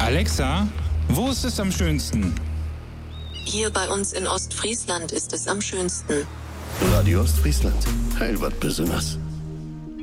Alexa, wo ist es am schönsten? Hier bei uns in Ostfriesland ist es am schönsten. Radio Ostfriesland. Heil wat besonders.